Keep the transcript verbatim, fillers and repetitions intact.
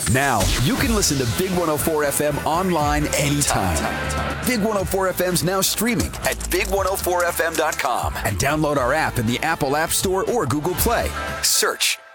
Now, you can listen to Big one oh four F M online anytime. Big one oh four F M's now streaming at big one oh four f m dot com and download our app in the Apple App Store or Google Play. Search